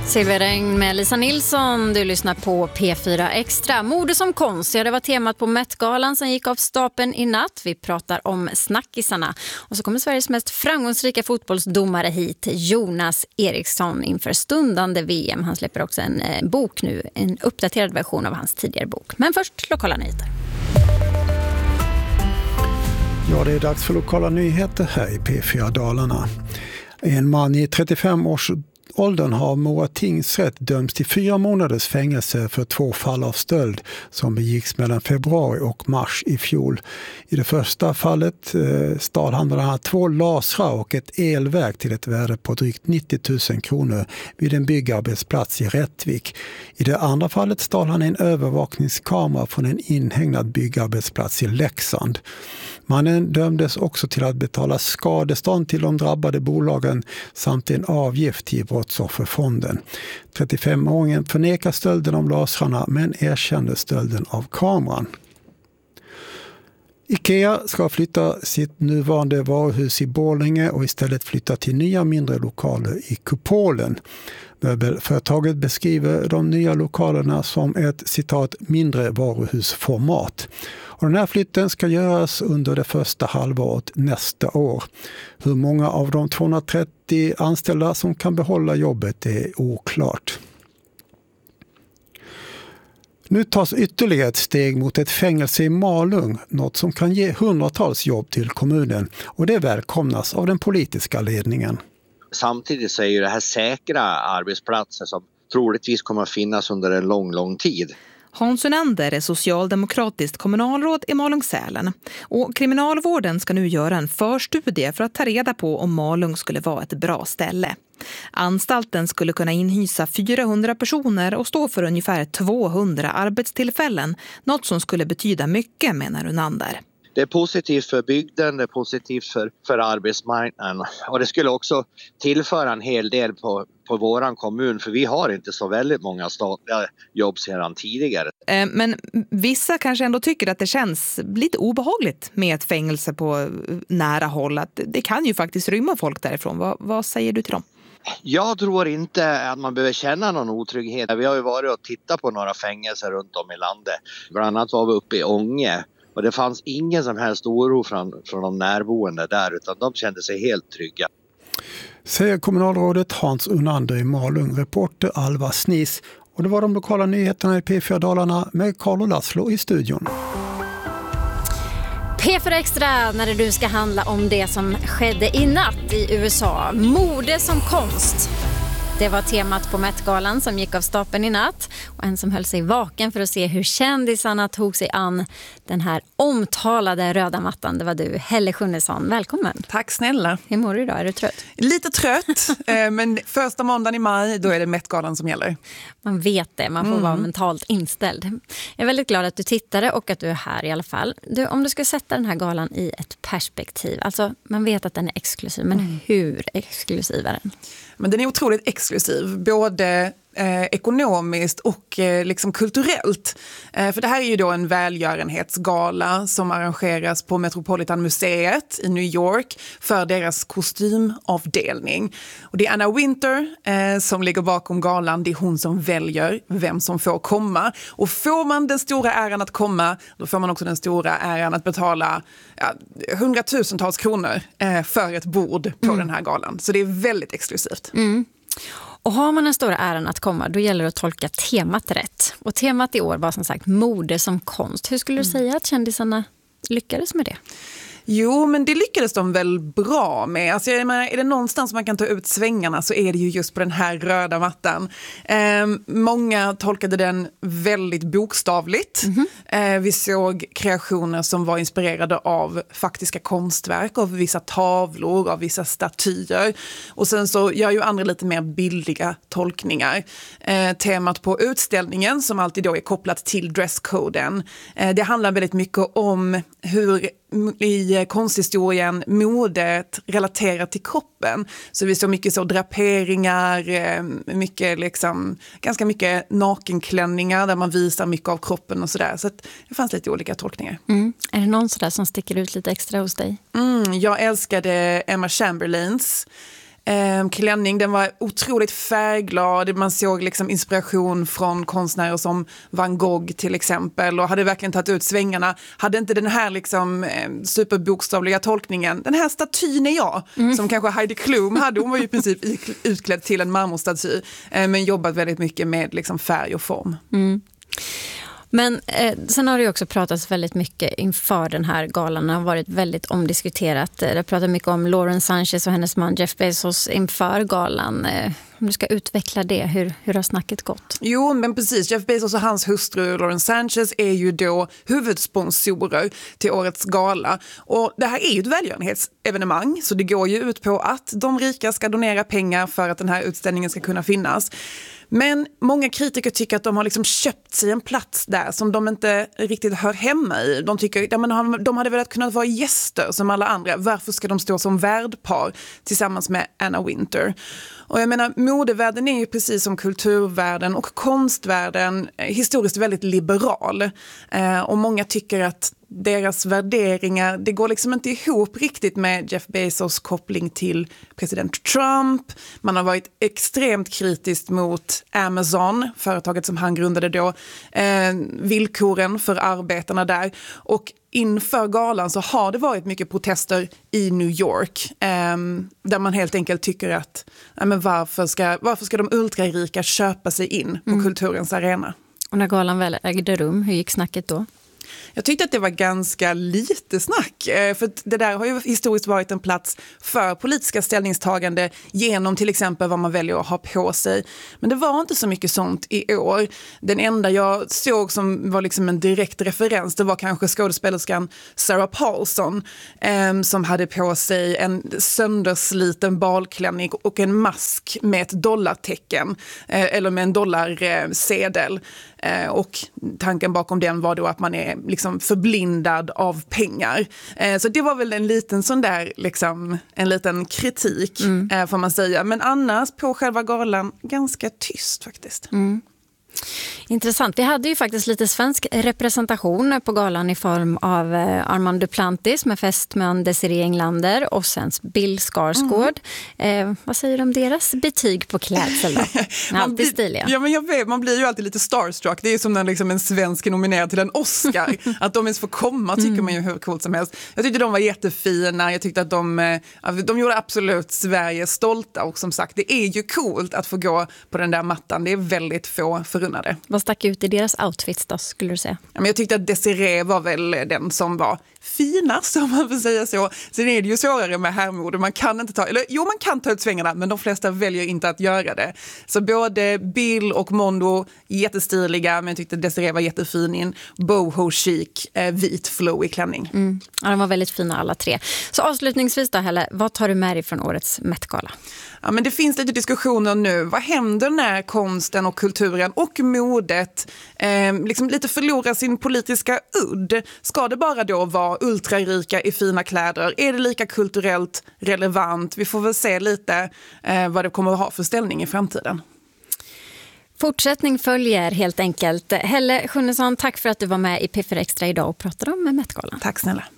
Silverregn med Lisa Nilsson. Du lyssnar på P4 Extra. Mode som konst, ja, det var temat på Met-galan som gick av stapeln i natt. Vi pratar om snackisarna. Och så kommer Sveriges mest framgångsrika fotbollsdomare hit, Jonas Eriksson, inför stundande VM. Han släpper också en bok nu, en uppdaterad version av hans tidigare bok. Men först lokala nyheter. Ja, det är dags för lokala nyheter här i P4 Dalarna. En man i 35-årsåldern har Mora tingsrätt dömts till 4 månaders fängelse för 2 fall av stöld som begicks mellan februari och mars i fjol. I det första fallet stal han bland annat 2 lasrar och ett elverk till ett värde på drygt 90 000 kronor vid en byggarbetsplats i Rättvik. I det andra fallet stal han en övervakningskamera från en inhägnad byggarbetsplats i Leksand. Mannen dömdes också till att betala skadestånd till de drabbade bolagen samt en avgift till Brottsofferfonden. 35-åringen förnekar stölden av lasrarna men erkände stölden av kameran. IKEA ska flytta sitt nuvarande varuhus i Borlänge och istället flytta till nya mindre lokaler i Kupolen. Möbelföretaget beskriver de nya lokalerna som ett citat mindre varuhusformat. Och den här flytten ska göras under det första halvåret nästa år. Hur många av de 230 anställda som kan behålla jobbet är oklart. Nu tas ytterligare ett steg mot ett fängelse i Malung, något som kan ge hundratals jobb till kommunen, och det välkomnas av den politiska ledningen. Samtidigt så är ju det här säkra arbetsplatser som troligtvis kommer att finnas under en lång tid. Hans Unander är socialdemokratiskt kommunalråd i Malung-Sälen. Och kriminalvården ska nu göra en förstudie för att ta reda på om Malung skulle vara ett bra ställe. Anstalten skulle kunna inhysa 400 personer och stå för ungefär 200 arbetstillfällen. Något som skulle betyda mycket, menar Unander. Det är positivt för bygden, det är positivt för arbetsmarknaden, och det skulle också tillföra en hel del på våran kommun, för vi har inte så väldigt många statliga jobb sedan tidigare. Men vissa kanske ändå tycker att det känns lite obehagligt med ett fängelse på nära håll. Att det kan ju faktiskt rymma folk därifrån. Vad säger du till dem? Jag tror inte att man behöver känna någon otrygghet. Vi har ju varit och tittat på några fängelser runt om i landet. Bland annat var vi uppe i Ånge. Och det fanns ingen som helst oro från de närboende där, utan de kände sig helt trygga. Säger kommunalrådet Hans Unander i Malung, reporter Alva Snis. Och det var de lokala nyheterna i P4 Dalarna med Carl och Laszlo i studion. P4 Extra när det du ska handla om det som skedde i natt i USA. Mode som konst. Det var temat på Met-galan som gick av stapeln i natt. Och en som höll sig vaken för att se hur kändisarna tog sig an den här omtalade röda mattan. Det var du, Helle Schunnesson. Välkommen. Tack snälla. Hur mår du idag? Är du trött? Lite trött, men första måndagen i maj, då är det Met-galan som gäller. Man vet det, man får vara mentalt inställd. Jag är väldigt glad att du tittade och att du är här i alla fall. Om du ska sätta den här galan i ett perspektiv. Alltså, man vet att den är exklusiv, men hur exklusiv är den? Men den är otroligt exklusiv, både ekonomiskt och liksom kulturellt. För det här är ju då en välgörenhetsgala som arrangeras på Metropolitan Museet i New York för deras kostymavdelning. Och det är Anna Wintour som ligger bakom galan. Det är hon som väljer vem som får komma. Och får man den stora äran att komma, då får man också den stora äran att betala hundratusentals kronor för ett bord på den här galan. Så det är väldigt exklusivt. Och har man den stora äran att komma, då gäller det att tolka temat rätt. Och temat i år var som sagt mode som konst. Hur skulle du säga att kändisarna lyckades med det? Jo, men det lyckades de väl bra med. Alltså, jag menar, är det någonstans man kan ta ut svängarna så är det ju just på den här röda mattan. Många tolkade den väldigt bokstavligt. Vi såg kreationer som var inspirerade av faktiska konstverk, av vissa tavlor, av vissa statyer. Och sen så gör ju andra lite mer bildliga tolkningar. Temat på utställningen, som alltid då är kopplat till dresscoden, det handlar väldigt mycket om hur i konsthistorien modet relaterar till kroppen. Så vi såg mycket så draperingar, mycket liksom, ganska mycket nakenklänningar där man visar mycket av kroppen och sådär. Så att det fanns lite olika tolkningar. Är det någon sådär som sticker ut lite extra hos dig? Jag älskade Emma Chamberlains klänning. Den var otroligt färgglad. Man såg liksom inspiration från konstnärer som Van Gogh till exempel och hade verkligen tagit ut svängarna. Hade inte den här liksom superbokstavliga tolkningen. Den här statyn är jag, som kanske Heidi Klum hade. Hon var ju i princip utklädd till en marmorstaty, men jobbat väldigt mycket med liksom färg och form. Men sen har det ju också pratats väldigt mycket inför den här galan. Det har varit väldigt omdiskuterat. Det har pratat mycket om Lauren Sanchez och hennes man Jeff Bezos inför galan. Om du ska utveckla det, hur har snacket gått? Jo, men precis. Jeff Bezos och hans hustru Lauren Sanchez är ju då huvudsponsorer till årets gala. Och det här är ju ett välgörenhetsevenemang, så det går ju ut på att de rika ska donera pengar för att den här utställningen ska kunna finnas. Men många kritiker tycker att de har liksom köpt sig en plats där som de inte riktigt hör hemma i. De tycker att de hade velat kunna vara gäster som alla andra. Varför ska de stå som värdpar tillsammans med Anna Wintour? Och jag menar, modevärlden är ju precis som kulturvärlden och konstvärlden historiskt väldigt liberal. Och många tycker att deras värderingar, det går liksom inte ihop riktigt med Jeff Bezos koppling till president Trump. Man har varit extremt kritisk mot Amazon, företaget som han grundade då, villkoren för arbetarna där. Och inför galan så har det varit mycket protester i New York, där man helt enkelt tycker att varför ska de ultrarika köpa sig in på kulturens arena? Och när galan väl ägde rum, hur gick snacket då? Jag tyckte att det var ganska lite snack, för det där har ju historiskt varit en plats för politiska ställningstagande genom till exempel vad man väljer att ha på sig. Men det var inte så mycket sånt i år. Den enda jag såg som var liksom en direkt referens, det var kanske skådespelerskan Sarah Paulson, som hade på sig en söndersliten balklänning och en mask med ett dollartecken, eller med en dollarsedel. Och tanken bakom den var då att man är liksom förblindad av pengar. Så det var väl en liten sån där, liksom, en liten kritik får man säga. Men annars på själva galan ganska tyst faktiskt. Intressant. Vi hade ju faktiskt lite svensk representation på galan i form av Armand Duplantis med fästman Desiree Englander och sen Bill Skarsgård. Vad säger du om deras betyg på klädsel då? Alltid stiliga. Ja, men jag vet, man blir ju alltid lite starstruck. Det är ju som när liksom en svensk är nominerad till en Oscar. Att de ens får komma tycker man ju hur coolt som helst. Jag tyckte de var jättefina. Jag tyckte att de gjorde absolut Sverige stolta. Och som sagt, det är ju coolt att få gå på den där mattan. Det är väldigt få förunnade. Vad stack ut i deras outfits då, skulle du säga? Ja, men jag tyckte att Desiree var väl den som var finast, om man får säga så. Sen är det ju svårare med herrmode. Man kan ta ut svängarna, men de flesta väljer inte att göra det. Så både Bill och Mondo jättestiliga, men jag tyckte Desiree var jättefin i en boho chic vit flowy klänning. Ja, de var väldigt fina alla tre. Så avslutningsvis då, Helle, vad tar du med dig från årets Met-gala? Ja, men det finns lite diskussioner nu. Vad händer när konsten och kulturen och modet liksom lite förlorar sin politiska udd? Ska det bara då vara ultrarika i fina kläder? Är det lika kulturellt relevant? Vi får väl se lite vad det kommer att ha för ställning i framtiden. Fortsättning följer helt enkelt. Helle Schunnesson, tack för att du var med i P4 Extra idag och pratade om Met-galan. Tack snälla.